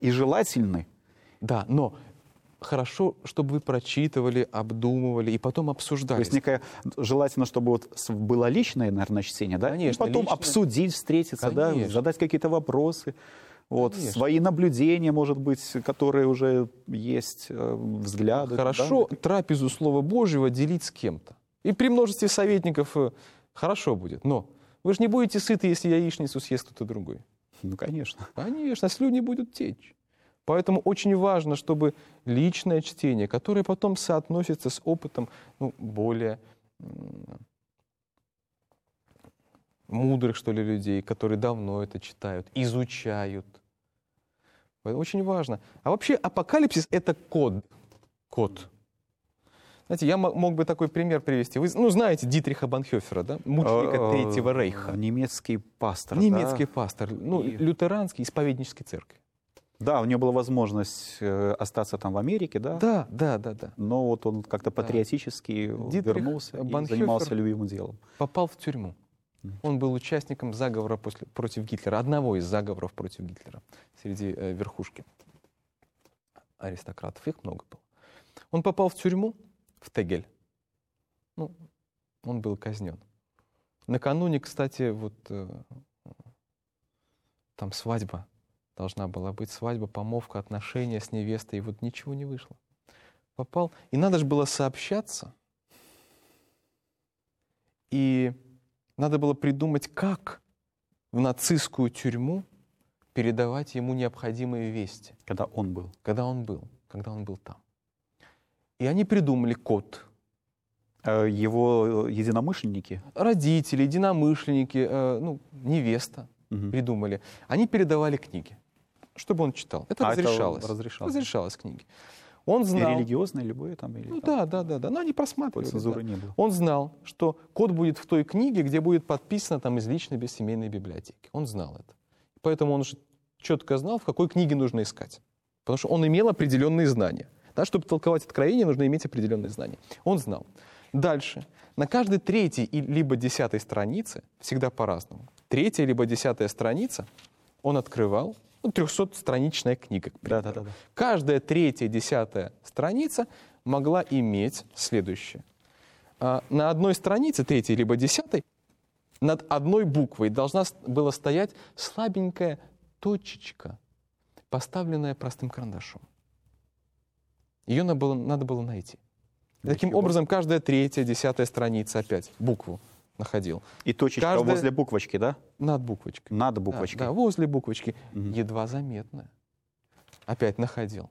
и желательны. Да, но хорошо, чтобы вы прочитывали, обдумывали и потом обсуждали. То есть желательно, чтобы вот было личное, наверное, чтение, да? Конечно, и потом личное. обсудить, встретиться, да, задать какие-то вопросы. Вот, свои наблюдения, может быть, которые уже есть, взгляды. Хорошо да? трапезу Слова Божьего делить с кем-то. И при множестве советников хорошо будет. Но вы же не будете сыты, если яичницу съест кто-то другой. Ну, конечно. Конечно, слюни будут течь. Поэтому очень важно, чтобы личное чтение, которое потом соотносится с опытом более мудрых, что ли, людей, которые давно это читают, изучают. Это очень важно. А вообще апокалипсис — это код. Код. Знаете, я мог бы такой пример привести. Вы знаете Дитриха Бонхофера, да? Мученика Третьего Рейха. Немецкий пастор. Немецкий пастор. Лютеранский, исповеднической церкви. Да, у него была возможность остаться там в Америке, да? Да. Но вот он как-то патриотически вернулся и занимался любимым делом. Попал в тюрьму. Он был участником заговора против Гитлера, одного из заговоров против Гитлера среди верхушки аристократов. Их много было. Он попал в тюрьму, в Тегель. Он был казнен. Накануне, кстати, там свадьба должна была быть. Свадьба, помолвка, отношения с невестой. И вот ничего не вышло. Попал. И надо же было сообщаться. И надо было придумать, как в нацистскую тюрьму передавать ему необходимые вести. Когда он был там. И они придумали код. Его единомышленники? Родители, единомышленники, невеста придумали. Они передавали книги, чтобы он читал. Это разрешалось. Разрешалось книги. Он знал... И религиозные, любые там? Да. Но они просматривали. Цензуры не было. Он знал, что код будет в той книге, где будет подписано там из личной бессемейной библиотеки. Он знал это. Поэтому он же четко знал, в какой книге нужно искать. Потому что он имел определенные знания. Да, чтобы толковать откровение, нужно иметь определенные знания. Он знал. Дальше. На каждой 3-й либо 10-й странице, всегда по-разному, 3-я либо 10-я страница, он открывал, 300-страничная книга, к примеру. Да. Каждая 3-я, 10-я страница могла иметь следующее. На одной странице, 3-й либо 10-й, над одной буквой должна была стоять слабенькая точечка, поставленная простым карандашом. Ее надо было найти. И таким образом, каждая 3-я, 10-я страница опять букву находил. И точечка возле буквочки, да? Над буквочкой. Над буквочкой. Да, возле буквочки. Едва заметная. Опять находил.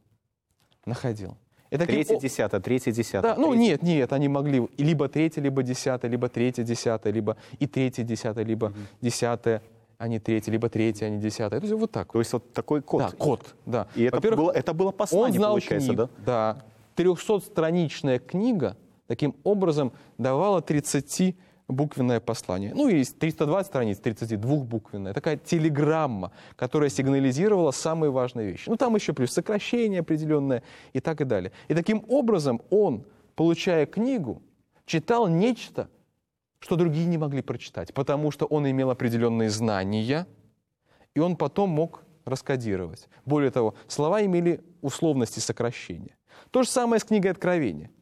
И 3-я, 10-я, 3-я, 10-я. Да, нет, они могли либо 3-я, либо 10-я, либо 3-я, 10-я, либо и 3-я, 10-я, либо 10-я, а не 3-я, либо 3-я, а не 10-я. То есть вот так. То есть вот такой код. Да, код, да. И это было послание, получается, да? Да. 300-страничная книга таким образом давала 30-буквенное послание. Есть 320 страниц, 32-буквенная. Такая телеграмма, которая сигнализировала самые важные вещи. Там еще плюс сокращение определенное и так и далее. И таким образом он, получая книгу, читал нечто, что другие не могли прочитать, потому что он имел определенные знания, и он потом мог раскодировать. Более того, слова имели условности сокращения. То же самое с книгой Откровения.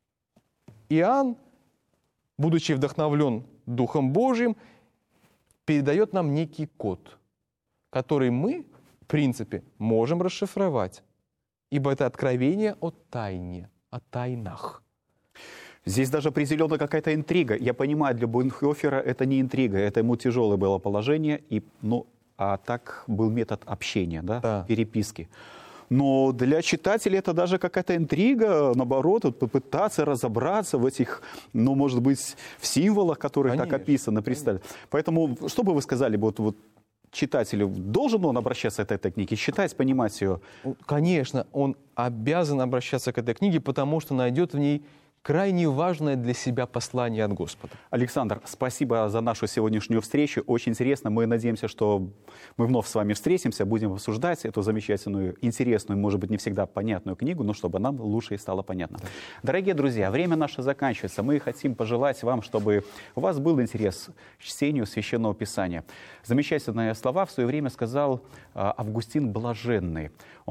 Иоанн, будучи вдохновлен Духом Божьим, передает нам некий код, который мы, в принципе, можем расшифровать, ибо это откровение о тайне, о тайнах. Здесь даже определенно какая-то интрига. Я понимаю, для Бонхофера это не интрига, это ему тяжелое было положение, а так был метод общения, да? Переписки. Но для читателей это даже какая-то интрига, наоборот, попытаться разобраться в этих, может быть, в символах, которые так описаны, представь. Поэтому, что бы вы сказали, вот читателю, должен он обращаться к этой книге, читать, понимать ее? Конечно, он обязан обращаться к этой книге, потому что найдет в ней крайне важное для себя послание от Господа. Александр, спасибо за нашу сегодняшнюю встречу. Очень интересно. Мы надеемся, что мы вновь с вами встретимся, будем обсуждать эту замечательную, интересную, может быть, не всегда понятную книгу, но чтобы нам лучше и стало понятно. Да. Дорогие друзья, время наше заканчивается. Мы хотим пожелать вам, чтобы у вас был интерес к чтению Священного Писания. Замечательные слова в свое время сказал Августин Блаженный.